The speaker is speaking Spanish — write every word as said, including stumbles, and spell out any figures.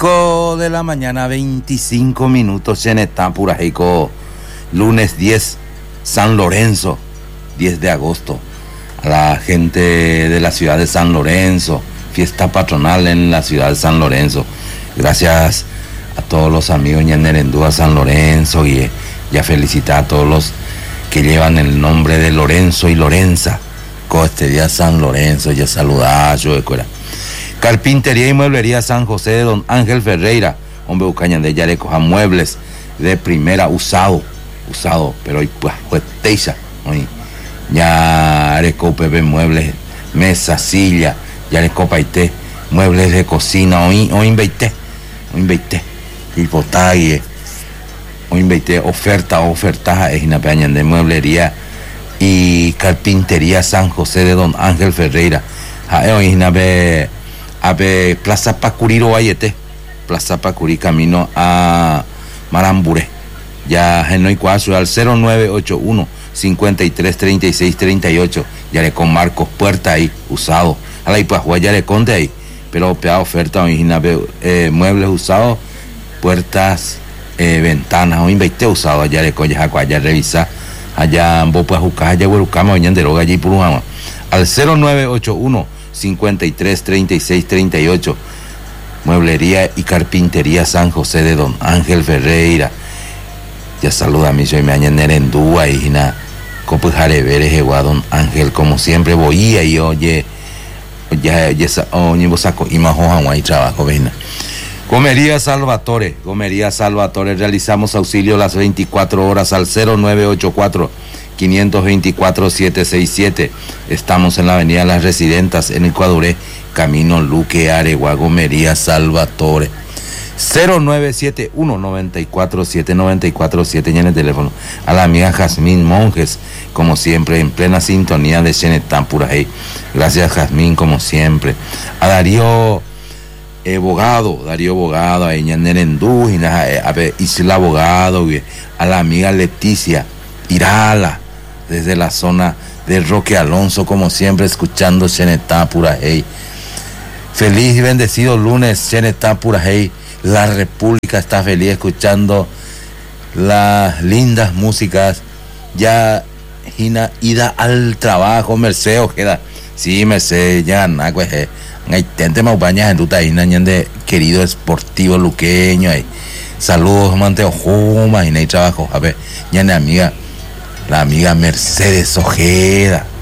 cinco de la mañana, veinticinco minutos en Etapura, lunes diez, San Lorenzo, diez de agosto. A la gente de la ciudad de San Lorenzo, fiesta patronal en la ciudad de San Lorenzo. Gracias a todos los amigos Ñanerendúa San Lorenzo y ya felicitar a todos los que llevan el nombre de Lorenzo y Lorenza. Con este día San Lorenzo, ya saludar yo de cuera. Carpintería y mueblería San José de Don Ángel Ferreira, hombre Bucañan de Yareco, a muebles de primera, usado, usado, pero hoy pues, pues, teixa, hoy ya Areco Pepe muebles, mesa, silla, Yareco Paité, muebles de cocina, hoy, hoy inveité, hoy inveité, y potague, hoy inveité, oferta, oferta, es una peña de mueblería y carpintería San José de Don Ángel Ferreira, hoy una vez a ver, Plaza Pacuriro Ayete, Plaza Pacurí, camino a Marambure. Ya en no cuatro al cero nueve ocho uno, cincuenta y tres, treinta y seis, treinta y ocho. Ya le con Marcos Puerta ahí, usado. A la Ipajuá ya le conté ahí. Pero pea oferta, eh, muebles usados, puertas, eh, ventanas, o inveité usado. Allá le con ya allá revisar. Allá en Bopa Jucá, allá Huerucama, allá en Deroga, allí por un al cero nueve ocho uno, cincuenta y tres, treinta y seis, treinta y ocho. Mueblería y carpintería San José de Don Ángel Ferreira. Ya saluda a mí, soy me añaden en Dúa y na Copujare Veres Eguá Don Ángel, como siempre voy y oye, ya ya oye vos saco y más hoja y trabajo venga. Comería Salvatore, Comería Salvatore, realizamos auxilio las veinticuatro horas al cero nueve ocho cuatro, quinientos veinticuatro, setecientos sesenta y siete. Estamos en la avenida Las Residentas, en Ecuador, camino Luque, Aregua, Gomería Salvatore. cero nueve siete uno, noventa y cuatro, siete noventa y cuatro, siete, en el teléfono. A la amiga Jazmín Monjes, como siempre, en plena sintonía de Xenetán Purajey. Gracias, Jazmín, como siempre. A Darío eh, Bogado, Darío Bogado, a Ñanerendú, y a Isla Bogado, a la amiga Leticia Irala, desde la zona de Roque Alonso, como siempre, escuchando Xenetá Purajey. Feliz y bendecido lunes, Xenetá Purajey. La República está feliz escuchando las lindas músicas. Ya Gina ida al trabajo, Merced Ojeda. Sí, Merced, ya na pues eh hay tente maupañas en ruta de querido esportivo luqueño ahí. Saludos, Manteo Juma, y no hay trabajo. A ver, ya mi amiga, la amiga Mercedes Ojeda.